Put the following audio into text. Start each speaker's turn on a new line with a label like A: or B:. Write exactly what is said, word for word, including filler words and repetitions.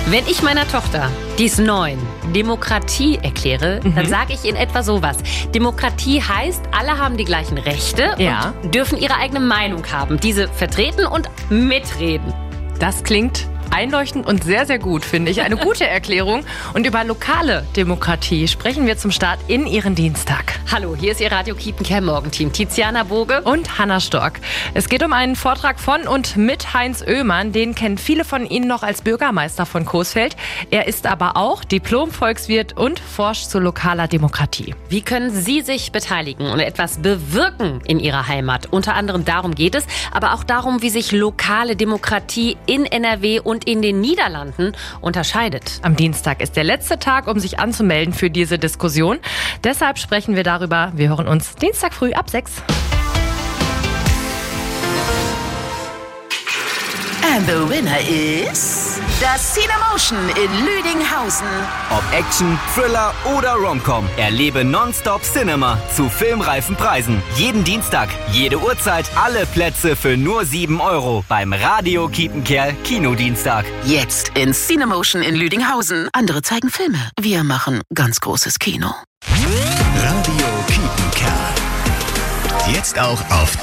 A: Wenn ich meiner Tochter, die ist neun, Demokratie erkläre, mhm. dann sage ich in etwa sowas. Demokratie heißt, alle haben die gleichen Rechte
B: ja.
A: und dürfen ihre eigene Meinung haben, diese vertreten und mitreden.
B: Das klingt einleuchtend und sehr, sehr gut, finde ich. Eine gute Erklärung. Und über lokale Demokratie sprechen wir zum Start in Ihren Dienstag.
A: Hallo, hier ist Ihr Radio Kiepenkerl Morgenteam. Tiziana Boge
B: und Hanna Stork. Es geht um einen Vortrag von und mit Heinz Oehmann. Den kennen viele von Ihnen noch als Bürgermeister von Coesfeld. Er ist aber auch Diplom-Volkswirt und forscht zu lokaler Demokratie.
A: Wie können Sie sich beteiligen und etwas bewirken in Ihrer Heimat? Unter anderem darum geht es, aber auch darum, wie sich lokale Demokratie in N R W und in den Niederlanden unterscheidet.
B: Am Dienstag ist der letzte Tag, um sich anzumelden für diese Diskussion. Deshalb sprechen wir darüber. Wir hören uns Dienstag früh ab sechs.
C: And the winner is das Cinemotion in Lüdinghausen.
D: Ob Action, Thriller oder Romcom, erlebe Nonstop Cinema zu filmreifen Preisen. Jeden Dienstag, jede Uhrzeit, alle Plätze für nur sieben Euro beim Radio Kiepenkerl Kinodienstag.
C: Jetzt in Cinemotion in Lüdinghausen. Andere zeigen Filme. Wir machen ganz großes Kino.
E: Radio Kiepenkerl. Jetzt auch auf